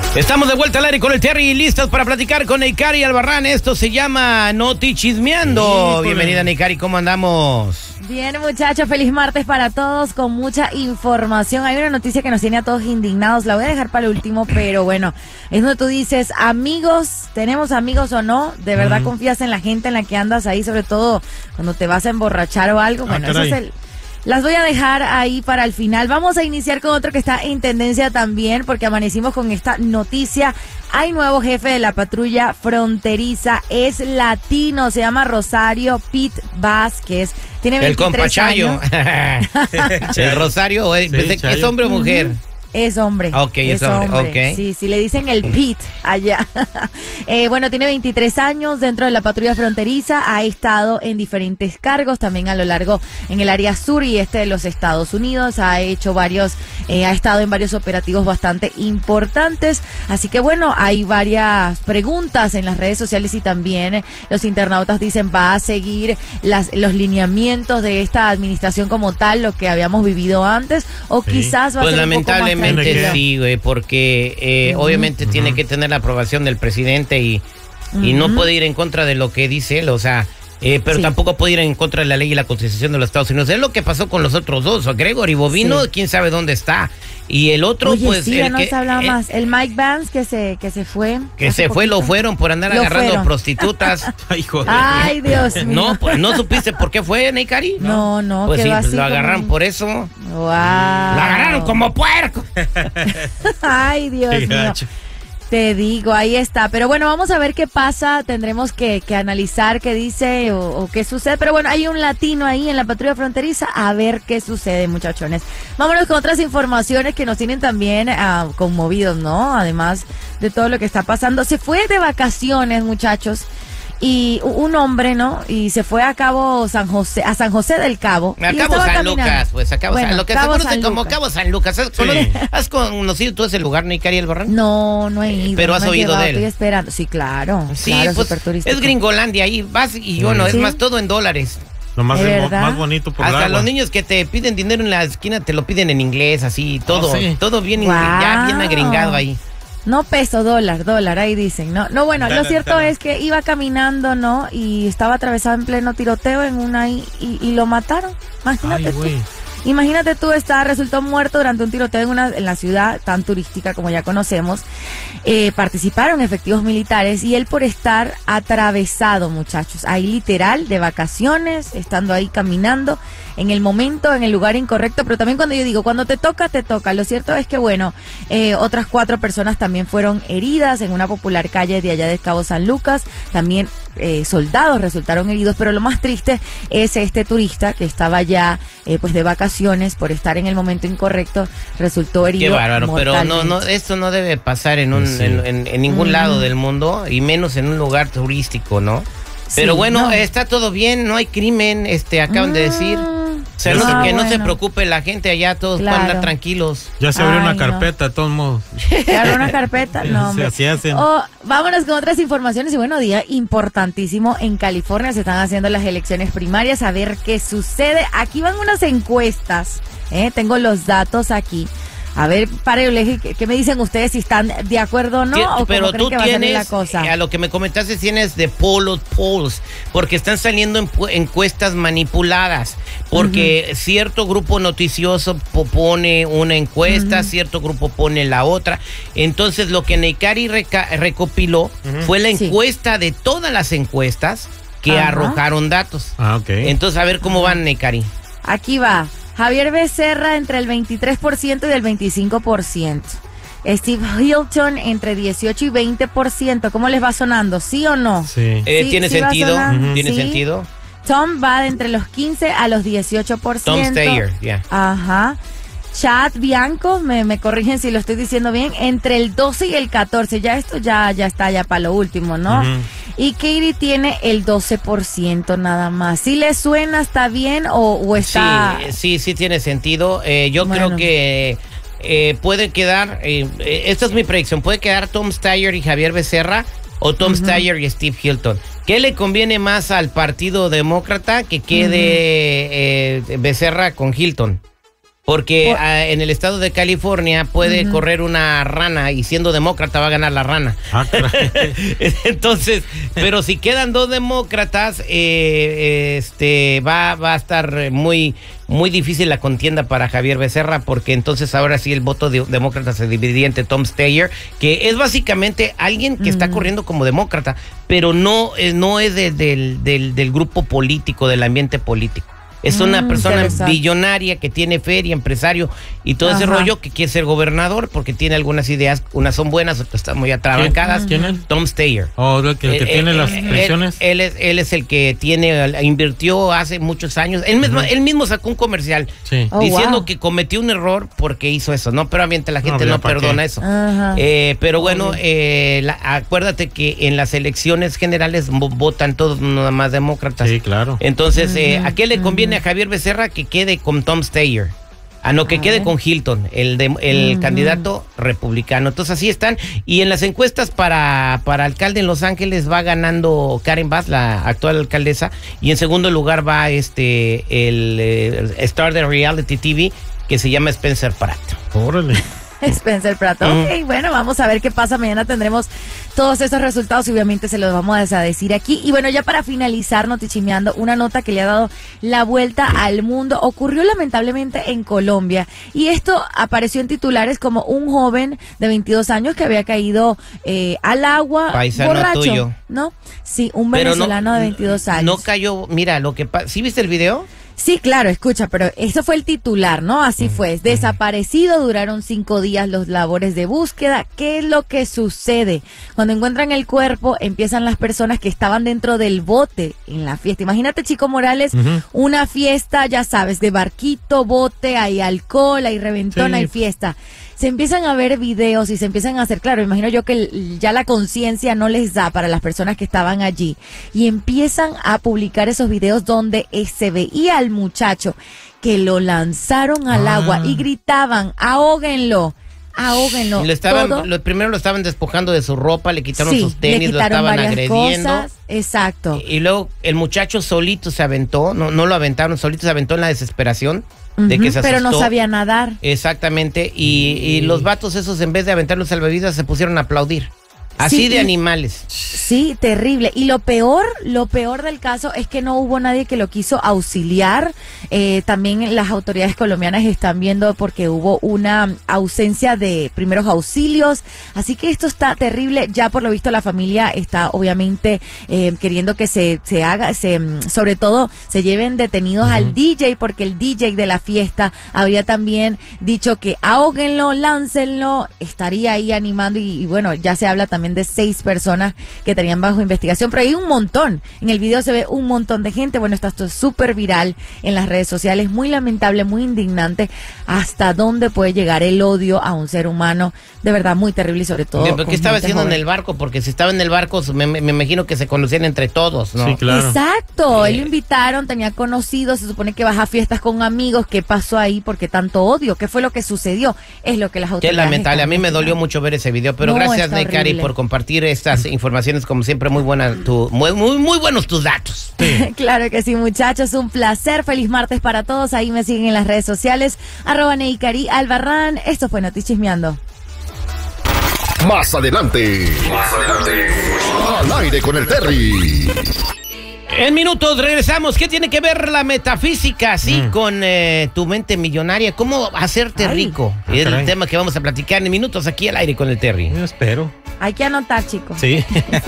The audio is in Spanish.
Estamos de vuelta al aire con el Terry y listos para platicar con Neikari Albarrán. Esto se llama Noti Chismeando. Bienvenida, Neikari, ¿cómo andamos? Bien, muchachos, feliz martes para todos con mucha información. Hay una noticia que nos tiene a todos indignados, la voy a dejar para el último, pero bueno, es donde tú dices, amigos, ¿tenemos amigos o no? ¿De verdad confías en la gente en la que andas ahí, sobre todo cuando te vas a emborrachar o algo? Bueno, eso es las voy a dejar ahí para el final. Vamos a iniciar con otro que está en tendencia también, porque amanecimos con esta noticia. Hay nuevo jefe de la patrulla fronteriza, es latino, se llama Rosario Pete Vázquez. Tiene 23 años. El Rosario, ¿es hombre o mujer? Es hombre. Ok, es hombre. Okay. Sí, le dicen el Pete allá. Bueno, tiene 23 años dentro de la patrulla fronteriza, ha estado en diferentes cargos, también a lo largo en el área sur y este de los Estados Unidos, ha hecho ha estado en varios operativos bastante importantes, así que bueno, hay varias preguntas en las redes sociales y también los internautas dicen, ¿va a seguir los lineamientos de esta administración como tal, lo que habíamos vivido antes, o quizás va a ser un poco más sí, güey, porque obviamente tiene que tener la aprobación del presidente y no puede ir en contra de lo que dice él, o sea, pero tampoco puede ir en contra de la ley y la constitución de los Estados Unidos. Es lo que pasó con los otros dos, Gregory Bovino, quién sabe dónde está, y el otro, pues... Sí, ya no se hablaba más, el Mike Vance que se fue. Que se fue, lo fueron por andar agarrando prostitutas. Ay, joder. Ay, Dios mío. No, pues, ¿no supiste por qué fue, Neikari? No, pues sí, pues lo agarraron por eso. Wow. Lo agarraron como puerco. Ay, Dios mío. Te digo, ahí está. Pero bueno, vamos a ver qué pasa. Tendremos que analizar qué dice o qué sucede. Pero bueno, hay un latino ahí en la patrulla fronteriza. A ver qué sucede, muchachones. Vámonos con otras informaciones que nos tienen también conmovidos, ¿no? Además de todo lo que está pasando. Se fue de vacaciones, muchachos. Y un hombre, ¿no? Y se fue a San José del Cabo. A Cabo San Lucas, pues, lo que se conoce como Cabo San Lucas. ¿Has conocido tú ese lugar, Neikari Albarrán? No he ido. Pero has oído de él. Estoy esperando. Sí, claro. Sí, claro, pues, es Gringolandia, ahí vas y bueno, es más, todo en dólares. Lo más bonito por hasta el agua. Los niños que te piden dinero en la esquina te lo piden en inglés, así, todo. Todo bien, ya bien agringado ahí. No peso, dólar, ahí dicen, ¿no? No, bueno, lo cierto es que iba caminando, ¿no? Y estaba atravesado en pleno tiroteo en una y lo mataron. Imagínate tú. Imagínate tú, resultó muerto durante un tiroteo en la ciudad tan turística como ya conocemos. Participaron efectivos militares y él por estar atravesado, muchachos, ahí literal, de vacaciones, estando ahí caminando, en el momento, en el lugar incorrecto, pero también cuando yo digo, cuando te toca, te toca. Lo cierto es que, bueno, otras 4 personas también fueron heridas en una popular calle de allá de Cabo San Lucas, también soldados resultaron heridos, pero lo más triste es este turista que estaba ya pues de vacaciones, por estar en el momento incorrecto, resultó herido. Qué bárbaro, pero no, esto no debe pasar en ningún lado del mundo, y menos en un lugar turístico, ¿no? Pero bueno, está todo bien, no hay crimen, acaban de decir. O sea, no se preocupe la gente allá, todos pueden andar tranquilos. Ya se abrió una carpeta, de todos modos. ¿Se abrió una carpeta? No, hombre. Así hacen. Vámonos con otras informaciones. Y bueno, día importantísimo en California. Se están haciendo las elecciones primarias. A ver qué sucede. Aquí van unas encuestas. Tengo los datos aquí. A ver, ¿qué me dicen ustedes si están de acuerdo o no? ¿O pero tú tienes, la cosa? A lo que me comentaste, tienes de polls, porque están saliendo encuestas manipuladas, porque cierto grupo noticioso pone una encuesta, cierto grupo pone la otra. Entonces, lo que Neikari recopiló fue la encuesta de todas las encuestas que arrojaron datos. Entonces, a ver cómo van, Neikari. Aquí va. Javier Becerra entre el 23% y el 25%. Steve Hilton entre 18 y 20%. ¿Cómo les va sonando? ¿Sí o no? Sí. ¿Tiene sentido? ¿Tiene sentido? Tom va de entre los 15 a los 18%. Tom Steyer, yeah. Ajá. Chad Bianco, me corrigen si lo estoy diciendo bien, entre el 12 y el 14. Ya esto ya está ya para lo último, ¿no? Y Katie tiene el 12% nada más. ¿Sí le suena, está bien o está...? Sí tiene sentido. Yo creo que puede quedar, esta es mi predicción, puede quedar Tom Steyer y Javier Becerra, o Tom Steyer y Steve Hilton. ¿Qué le conviene más al Partido Demócrata? Que quede Becerra con Hilton. Porque en el estado de California puede correr una rana y siendo demócrata va a ganar la rana. Entonces, pero si quedan 2 demócratas, va a estar muy difícil la contienda para Javier Becerra, porque entonces ahora sí el voto demócrata se dividiría entre Tom Steyer, que es básicamente alguien que está corriendo como demócrata, pero no es del grupo político, del ambiente político. Es una persona billonaria que tiene feria, empresario y todo ese rollo, que quiere ser gobernador porque tiene algunas ideas, unas son buenas, otras están muy atrabancadas. ¿Quién es? Tom Steyer. El que tiene las pensiones. Él es el que invirtió hace muchos años. Él mismo sacó un comercial diciendo que cometió un error porque hizo eso, ¿no? Pero obviamente la gente no perdona eso. Pero bueno, acuérdate que en las elecciones generales votan todos nada más demócratas. Sí, claro. Entonces, ¿a qué le conviene a Javier Becerra? Que quede con Tom Steyer. Que quede con Hilton, el candidato republicano. Entonces así están. Y en las encuestas para alcalde en Los Ángeles va ganando Karen Bass, la actual alcaldesa. Y en segundo lugar va el star de reality TV que se llama Spencer Pratt. Órale. Spencer Pratt. Ok, bueno, vamos a ver qué pasa. Mañana tendremos todos esos resultados y obviamente se los vamos a decir aquí. Y bueno, ya para finalizar, Notichimeando, una nota que le ha dado la vuelta al mundo. Ocurrió lamentablemente en Colombia y esto apareció en titulares como un joven de 22 años que había caído al agua borracho, tuyo, ¿no? Sí, un venezolano de 22 años. No cayó, mira, ¿sí viste el video? Sí, claro, escucha, pero eso fue el titular, ¿no? Así fue. Desaparecido, duraron 5 días los labores de búsqueda. ¿Qué es lo que sucede? Cuando encuentran el cuerpo, empiezan las personas que estaban dentro del bote en la fiesta. Imagínate, Chico Morales, una fiesta, ya sabes, de barquito, bote, hay alcohol, hay reventón, hay fiesta. Se empiezan a ver videos y se empiezan a hacer, claro, imagino yo que ya la conciencia no les da para las personas que estaban allí. Y empiezan a publicar esos videos donde se veía al muchacho que lo lanzaron al agua y gritaban, ahóguenlo. Ahóguenlo. Primero lo estaban despojando de su ropa, le quitaron sus tenis, lo estaban agrediendo. Cosas. Exacto. Y luego el muchacho solito se aventó, no lo aventaron, solito se aventó en la desesperación. De que se asustó. Pero no sabía nadar. Exactamente. Y los vatos esos, en vez de aventar los salvavidas, se pusieron a aplaudir. Así de animales. Sí, terrible. Y lo peor del caso es que no hubo nadie que lo quiso auxiliar. También las autoridades colombianas están viendo porque hubo una ausencia de primeros auxilios. Así que esto está terrible. Ya por lo visto la familia está obviamente queriendo que se haga, sobre todo se lleven detenidos al DJ, porque el DJ de la fiesta había también dicho que ahóguenlo, láncenlo. Estaría ahí animando y bueno, ya se habla también de 6 personas que tenían bajo investigación, pero hay un montón. En el video se ve un montón de gente. Bueno, esto es súper viral en las redes sociales, muy lamentable, muy indignante. Hasta dónde puede llegar el odio a un ser humano, de verdad muy terrible y sobre todo. ¿Pero qué estaba haciendo en el barco? Porque si estaba en el barco, me imagino que se conocían entre todos, ¿no? Sí, claro. Exacto, él lo invitaron, tenía conocidos, se supone que baja a fiestas con amigos. ¿Qué pasó ahí? ¿Por qué tanto odio? ¿Qué fue lo que sucedió? Es lo que las autoridades... Qué lamentable, a mí me dolió mucho ver ese video, pero gracias, Neikari, por compartir estas informaciones, como siempre, muy buenas, muy buenos tus datos. Sí. Claro que sí, muchachos, un placer, feliz martes para todos, ahí me siguen en las redes sociales, @Neikari Albarrán, esto fue Notichismeando. Más adelante, al aire con el Terry. En minutos regresamos. ¿Qué tiene que ver la metafísica, con tu mente millonaria? ¿Cómo hacerte rico? Es el tema que vamos a platicar en minutos aquí al aire con el Terry. Yo espero. Hay que anotar, chicos. Sí.